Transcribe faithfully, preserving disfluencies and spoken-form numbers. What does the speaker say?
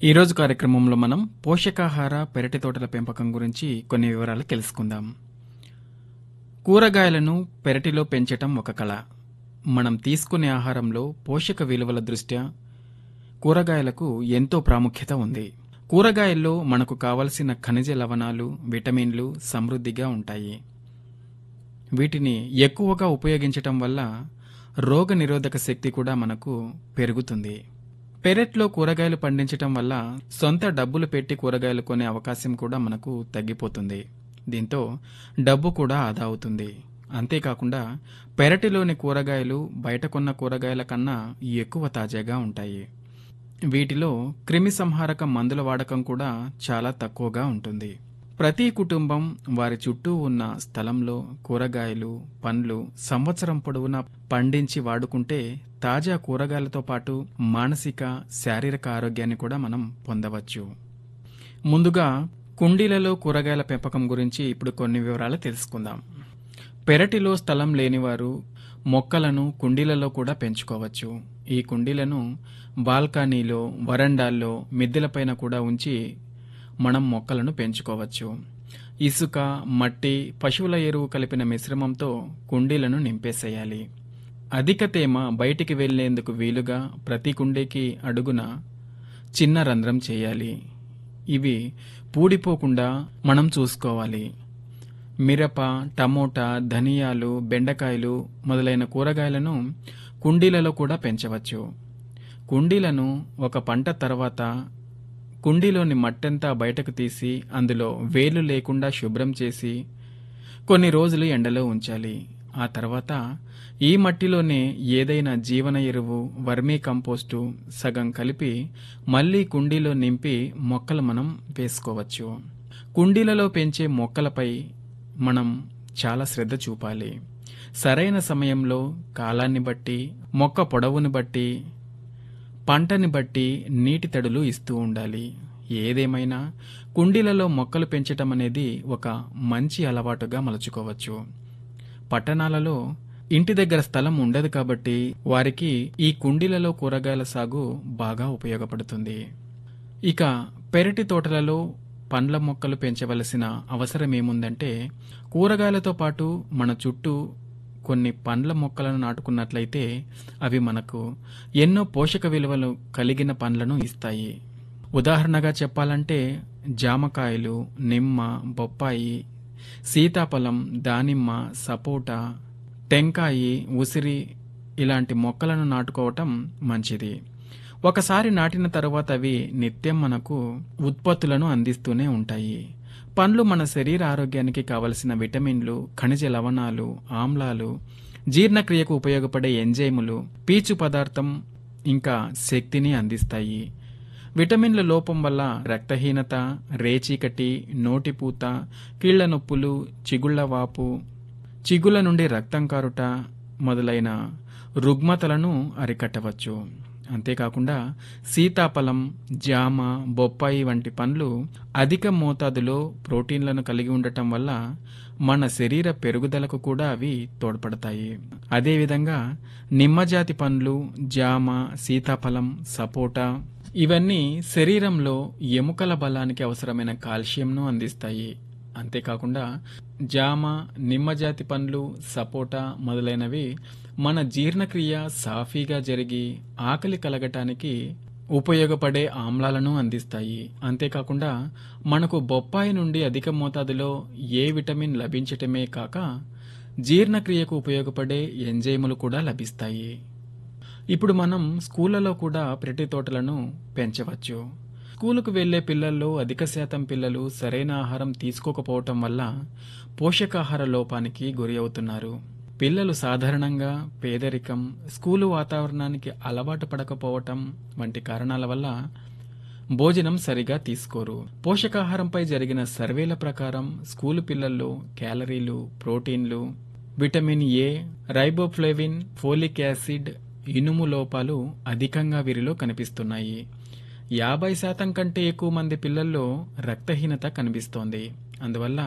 ఈరోజు కార్యక్రమంలో మనం పోషకాహార పెరటి తోటల పెంపకం గురించి కొన్ని వివరాలు తెలుసుకుందాం. కూరగాయలను పెరటిలో పెంచటం ఒక కళ. మనం తీసుకునే ఆహారంలో పోషక విలువల దృష్ట్యా కూరగాయలకు ఎంతో ప్రాముఖ్యత ఉంది. కూరగాయల్లో మనకు కావలసిన ఖనిజ లవణాలు, విటమిన్లు సమృద్ధిగా ఉంటాయి. వీటిని ఎక్కువగా ఉపయోగించటం వల్ల రోగ నిరోధక శక్తి కూడా మనకు పెరుగుతుంది. పెరట్లో కూరగాయలు పండించటం వల్ల సొంత డబ్బులు పెట్టి కూరగాయలు కొనే అవకాశం కూడా మనకు తగ్గిపోతుంది. దీంతో డబ్బు కూడా ఆదా అవుతుంది. అంతేకాకుండా పెరటిలోని కూరగాయలు బయట కొన్న కూరగాయల కన్నా ఎక్కువ తాజాగా ఉంటాయి. వీటిలో క్రిమి సంహారక మందుల వాడకం కూడా చాలా తక్కువగా ఉంటుంది. ప్రతి కుటుంబం వారి చుట్టూ ఉన్న స్థలంలో కూరగాయలు, పండ్లు సంవత్సరం పొడవునా పండించి వాడుకుంటే తాజా కూరగాయలతో పాటు మానసిక, శారీరక ఆరోగ్యాన్ని కూడా మనం పొందవచ్చు. ముందుగా కుండీలలో కూరగాయల పెంపకం గురించి ఇప్పుడు కొన్ని వివరాలు తెలుసుకుందాం. పెరటిలో స్థలం లేనివారు మొక్కలను కుండీలలో కూడా పెంచుకోవచ్చు. ఈ కుండీలను బాల్కనీలో, వరండాల్లో, మిద్దెలపైన కూడా ఉంచి మనం మొక్కలను పెంచుకోవచ్చు. ఇసుక, మట్టి, పశువుల ఎరువు కలిపిన మిశ్రమంతో కుండీలను నింపేసేయాలి. అధిక తేమ బయటికి వెళ్లేందుకు వీలుగా ప్రతి కుండీకి అడుగున చిన్న రంధ్రం చేయాలి. ఇవి పూడిపోకుండా మనం చూసుకోవాలి. మిరప, టమోటా, ధనియాలు, బెండకాయలు మొదలైన కూరగాయలను కుండీలలో కూడా పెంచవచ్చు. కుండీలను ఒక పంట తర్వాత కుండీలోని మట్టంతా బయటకు తీసి అందులో వేలు లేకుండా శుభ్రం చేసి కొన్ని రోజులు ఎండలో ఉంచాలి. ఆ తర్వాత ఈ మట్టిలోనే ఏదైనా జీవన ఎరువు, వర్మీ కంపోస్టు సగం కలిపి మళ్లీ కుండీలో నింపి మొక్కలు మనం వేసుకోవచ్చు. కుండీలలో పెంచే మొక్కలపై మనం చాలా శ్రద్ధ చూపాలి. సరైన సమయంలో కాలాన్ని బట్టి, మొక్క పొడవుని బట్టి, పంటని బట్టి నీటి తడులు ఇస్తూ ఉండాలి. ఏదేమైనా కుండీలలో మొక్కలు పెంచటం అనేది ఒక మంచి అలవాటుగా మలుచుకోవచ్చు. పట్టణాలలో ఇంటి దగ్గర స్థలం ఉండదు కాబట్టి వారికి ఈ కుండీలలో కూరగాయల సాగు బాగా ఉపయోగపడుతుంది. ఇక పెరటి తోటలలో పండ్ల మొక్కలు పెంచవలసిన అవసరం ఏముందంటే, కూరగాయలతో పాటు మన చుట్టూ కొన్ని పండ్ల మొక్కలను నాటుకున్నట్లయితే అవి మనకు ఎన్నో పోషక విలువలు కలిగిన పండ్లను ఇస్తాయి. ఉదాహరణగా చెప్పాలంటే జామకాయలు, నిమ్మ, బొప్పాయి, సీతాఫలం, దానిమ్మ, సపోటా, టెంకాయి, ఉసిరి ఇలాంటి మొక్కలను నాటుకోవటం మంచిది. ఒకసారి నాటిన తరువాత అవి నిత్యం మనకు ఉత్పత్తులను అందిస్తూనే ఉంటాయి. పండ్లు మన శరీర ఆరోగ్యానికి కావలసిన విటమిన్లు, ఖనిజ లవణాలు, ఆమ్లాలు, జీర్ణక్రియకు ఉపయోగపడే ఎంజైములు, పీచు పదార్థం ఇంకా శక్తిని అందిస్తాయి. విటమిన్ల లోపం వల్ల రక్తహీనత, రేచీకటి, నోటిపూత, కీళ్ల నొప్పులు, చిగుళ్లవాపు, చిగుల నుండి రక్తం కారుట మొదలైన రుగ్మతలను అరికట్టవచ్చు. అంతేకాకుండా సీతాఫలం, జామ, బొప్పాయి వంటి పండ్లు అధిక మోతాదులో ప్రోటీన్లను కలిగి ఉండటం వల్ల మన శరీర పెరుగుదలకు కూడా అవి తోడ్పడతాయి. అదేవిధంగా నిమ్మజాతి పండ్లు, జామ, సీతాఫలం, సపోటా ఇవన్నీ శరీరంలో ఎముకల బలానికి అవసరమైన కాల్షియంను అందిస్తాయి. అంతేకాకుండా జామ, నిమ్మజాతి పండ్లు, సపోటా మొదలైనవి మన జీర్ణక్రియ సాఫీగా జరిగి ఆకలి కలగటానికి ఉపయోగపడే ఆమ్లాలను అందిస్తాయి. అంతేకాకుండా మనకు బొప్పాయి నుండి అధిక మోతాదులో ఏ విటమిన్ లభించటమే కాక జీర్ణక్రియకు ఉపయోగపడే ఎంజైములు కూడా లభిస్తాయి. ఇప్పుడు మనం స్కూళ్లలో కూడా పెరటి తోటలను పెంచవచ్చు. స్కూలుకు వెళ్లే పిల్లల్లో అధిక శాతం పిల్లలు సరైన ఆహారం తీసుకోకపోవటం వల్ల పోషకాహార లోపానికి గురి అవుతున్నారు. పిల్లలు సాధారణంగా పేదరికం, స్కూలు వాతావరణానికి అలవాటు పడకపోవటం వంటి కారణాల వల్ల భోజనం సరిగా తీసుకోరు. పోషకాహారంపై జరిగిన సర్వేల ప్రకారం స్కూలు పిల్లల్లో క్యాలరీలు, ప్రోటీన్లు, vitamin A, riboflavin, folic acid, ఇనుము లోపాలు అధికంగా వీరిలో కనిపిస్తున్నాయి. యాభై శాతం కంటే ఎక్కువ మంది పిల్లల్లో రక్తహీనత కనిపిస్తోంది. అందువల్ల